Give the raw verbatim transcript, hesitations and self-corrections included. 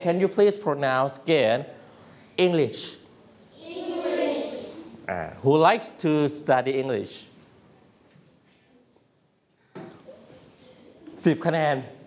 Can you please pronounce again English? English. Uh, who likes to study English? สิบ คะแนน